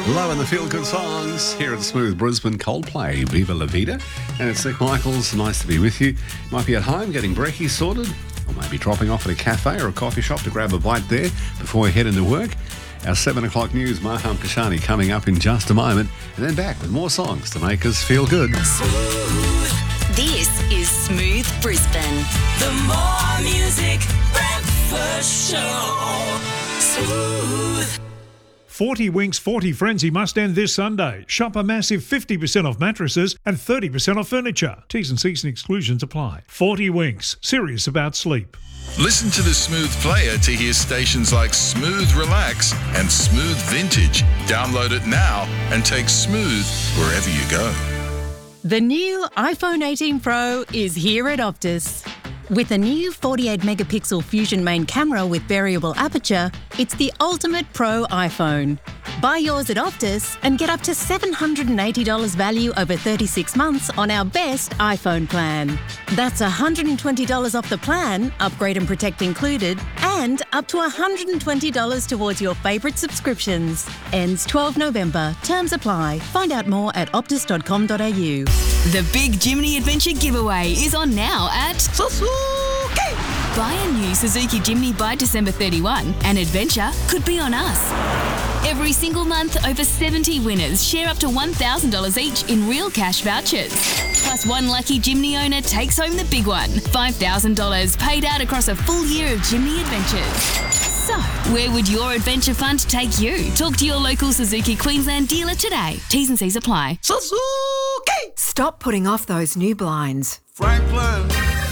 Love and the feel-good songs here at Smooth Brisbane. Coldplay, Viva La Vida. And it's Nick Michaels. Nice to be with you. Might be at home getting brekkie sorted, or maybe dropping off at a cafe or a coffee shop to grab a bite there before you head into work. Our 7 o'clock news, Maham Kashani, coming up in just a moment. And then back with more songs to make us feel good. Smooth. This is Smooth Brisbane. The more music, breakfast show. Smooth. 40 Winks 40 Frenzy must end this Sunday. Shop a massive 50% off mattresses and 30% off furniture. T's and C's and exclusions apply. 40 Winks. Serious about sleep. Listen to the Smooth player to hear stations like Smooth Relax and Smooth Vintage. Download it now and take Smooth wherever you go. The new iPhone 18 Pro is here at Optus. With a new 48-megapixel Fusion main camera with variable aperture, it's the ultimate pro iPhone. Buy yours at Optus and get up to $780 value over 36 months on our best iPhone plan. That's $120 off the plan, upgrade and protect included, and up to $120 towards your favourite subscriptions. Ends 12 November. Terms apply. Find out more at optus.com.au. The Big Jimny Adventure giveaway is on now at Suzuki. Buy a new Suzuki Jimny by December 31 and adventure could be on us. Every single month, over 70 winners share up to $1,000 each in real cash vouchers. Plus, one lucky Jimny owner takes home the big one, $5,000 paid out across a full year of Jimny adventures. So, where would your adventure fund take you? Talk to your local Suzuki Queensland dealer today. T's and C's apply. Suzuki! Stop putting off those new blinds. Franklin!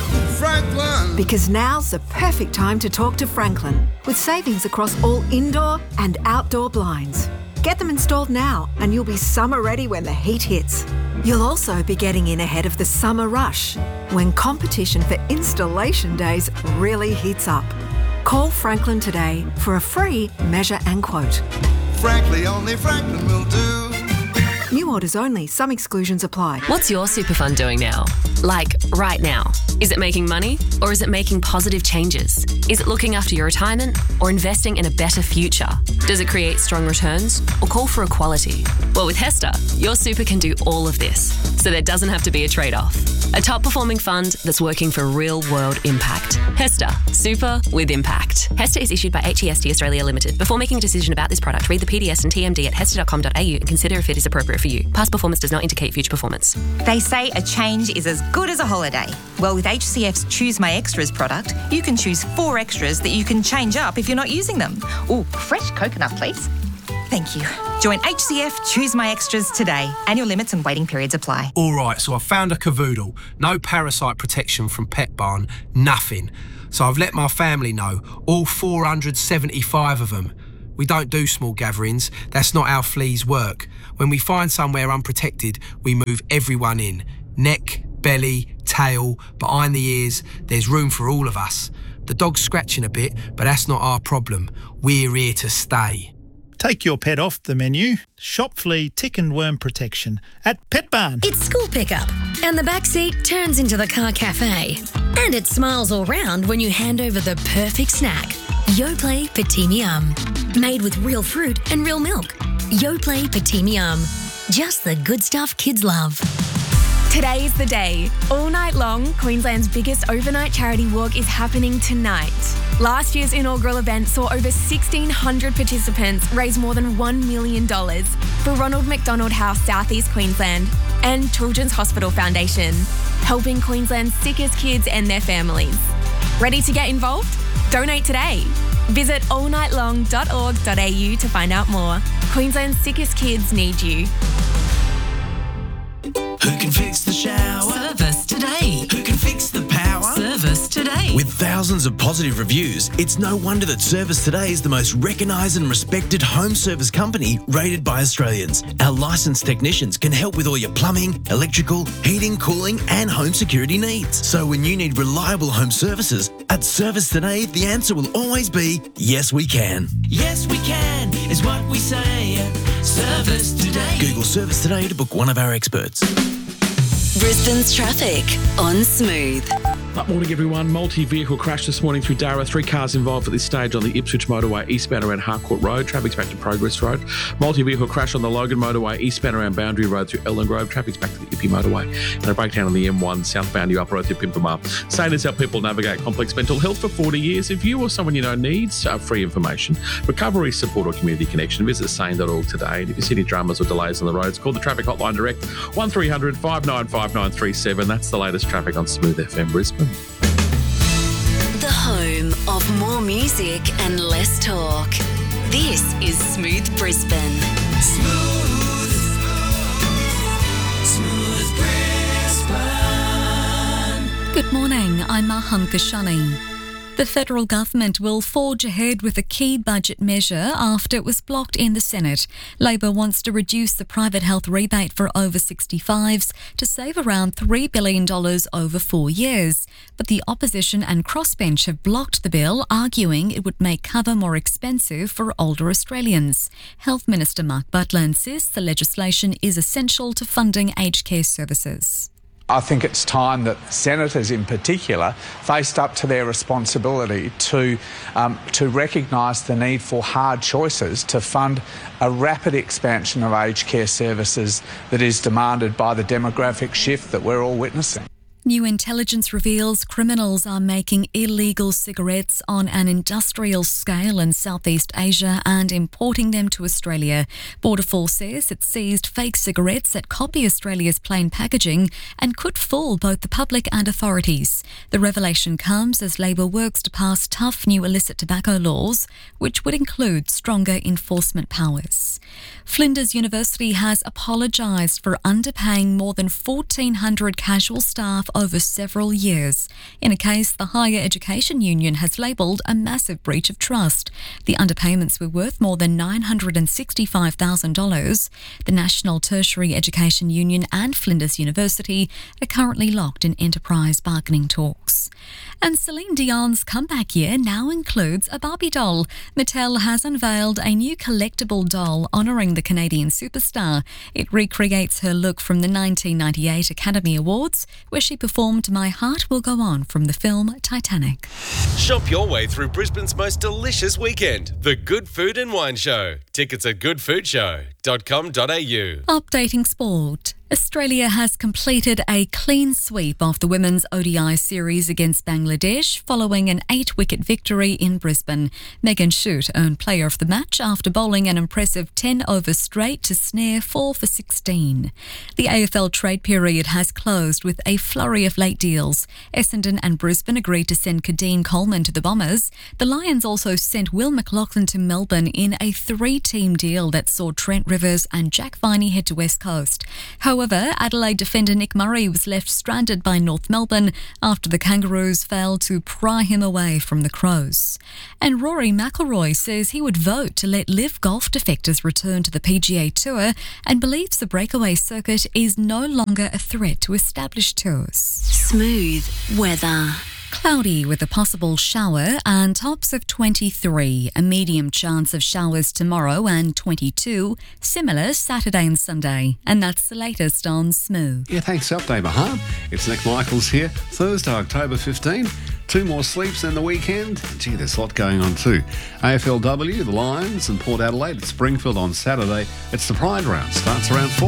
Because now's the perfect time to talk to Franklin, with savings across all indoor and outdoor blinds. Get them installed now and you'll be summer ready when the heat hits. You'll also be getting in ahead of the summer rush, when competition for installation days really heats up. Call Franklin today for a free measure and quote. Frankly, only Franklin will do. New orders only. Some exclusions apply. What's your super fund doing now? Like, right now? Is it making money or is it making positive changes? Is it looking after your retirement or investing in a better future? Does it create strong returns or call for equality? Well, with HESTA, your super can do all of this, so there doesn't have to be a trade-off. A top-performing fund that's working for real-world impact. HESTA, super with impact. HESTA is issued by HEST Australia Limited. Before making a decision about this product, read the PDS and TMD at hesta.com.au and consider if it is appropriate for you. Past performance does not indicate future performance. They say a change is as good as a holiday. Well, with HCF's Choose My Extras product, you can choose 4 extras that you can change up if you're not using them. Ooh, fresh coconut, please. Thank you. Join HCF Choose My Extras today. Annual limits and waiting periods apply. All right, so I found a cavoodle. No parasite protection from Pet Barn, nothing. So I've let my family know, all 475 of them. We don't do small gatherings. That's not how fleas work. When we find somewhere unprotected, we move everyone in. Neck, belly, tail, behind the ears. There's room for all of us. The dog's scratching a bit, but that's not our problem. We're here to stay. Take your pet off the menu. Shop flea, tick and worm protection at Pet Barn. It's school pickup and the back seat turns into the car cafe. And it smiles all round when you hand over the perfect snack. Yoplait Petit Miam. Made with real fruit and real milk. Yoplait Petit Miam. Just the good stuff kids love. Today's the day. All night long, Queensland's biggest overnight charity walk is happening tonight. Last year's inaugural event saw over 1,600 participants raise more than $1 million for Ronald McDonald House, South East Queensland, and Children's Hospital Foundation, helping Queensland's sickest kids and their families. Ready to get involved? Donate today. Visit allnightlong.org.au to find out more. Queensland's sickest kids need you. Who can fix the shower? Service today. Who can fix the power? Service today. With thousands of positive reviews, it's no wonder that Service Today is the most recognised and respected home service company rated by Australians. Our licensed technicians can help with all your plumbing, electrical, heating, cooling and home security needs. So when you need reliable home services, at Service Today, the answer will always be, yes we can. Yes we can is what we say. Service Today. Google Service Today to book one of our experts. Brisbane's traffic on Smooth. Morning, everyone. Multi-vehicle crash this morning through Darra. 3 cars involved at this stage on the Ipswich motorway eastbound around Harcourt Road. Traffic's back to Progress Road. Multi-vehicle crash on the Logan motorway eastbound around Boundary Road through Ellen Grove. Traffic's back to the Ippy motorway. And a breakdown on the M1 southbound New Upper Road through Pimpamar. Sane is how people navigate complex mental health for 40 years. If you or someone you know needs free information, recovery support or community connection, visit sane.org today. And if you see any dramas or delays on the roads, call the traffic hotline direct 1300 595 937. That's the latest traffic on Smooth FM Brisbane. The home of more music and less talk. This is Smooth Brisbane. Smooth Brisbane. Good morning, I'm Maham Kashani. The federal government will forge ahead with a key budget measure after it was blocked in the Senate. Labor wants to reduce the private health rebate for over 65s to save around $3 billion over 4 years. But the opposition and crossbench have blocked the bill, arguing it would make cover more expensive for older Australians. Health Minister Mark Butler insists the legislation is essential to funding aged care services. I think it's time that senators in particular faced up to their responsibility to recognise the need for hard choices to fund a rapid expansion of aged care services that is demanded by the demographic shift that we're all witnessing. New intelligence reveals criminals are making illegal cigarettes on an industrial scale in Southeast Asia and importing them to Australia. Border Force says it seized fake cigarettes that copy Australia's plain packaging and could fool both the public and authorities. The revelation comes as Labor works to pass tough new illicit tobacco laws, which would include stronger enforcement powers. Flinders University has apologised for underpaying more than 1,400 casual staff over several years. In a case the Higher Education Union has labelled a massive breach of trust. The underpayments were worth more than $965,000. The National Tertiary Education Union and Flinders University are currently locked in enterprise bargaining talks. And Celine Dion's comeback year now includes a Barbie doll. Mattel has unveiled a new collectible doll honouring the Canadian superstar. It recreates her look from the 1998 Academy Awards, where she performed My Heart Will Go On from the film Titanic. Shop your way through Brisbane's most delicious weekend, the Good Food and Wine Show. Tickets at goodfoodshow.com.au. Updating sport. Australia has completed a clean sweep of the women's ODI series against Bangladesh following an 8-wicket victory in Brisbane. Megan Shute earned Player of the Match after bowling an impressive 10 overs straight to snare 4 for 16. The AFL trade period has closed with a flurry of late deals. Essendon and Brisbane agreed to send Kadeen Coleman to the Bombers. The Lions also sent Will McLaughlin to Melbourne in a 3-team deal that saw Trent Rivers and Jack Viney head to West Coast. However, Adelaide defender Nick Murray was left stranded by North Melbourne after the Kangaroos failed to pry him away from the Crows. And Rory McIlroy says he would vote to let LIV Golf defectors return to the PGA Tour and believes the breakaway circuit is no longer a threat to established tours. Smooth weather. Cloudy with a possible shower and tops of 23. A medium chance of showers tomorrow and 22. Similar Saturday and Sunday. And that's the latest on Smooth. Yeah, thanks for the update, Maham. It's Nick Michaels here. Thursday, October 15. 2 more sleeps in the weekend. Gee, there's a lot going on too. AFLW, the Lions and Port Adelaide at Springfield on Saturday. It's the Pride round. Starts around 4.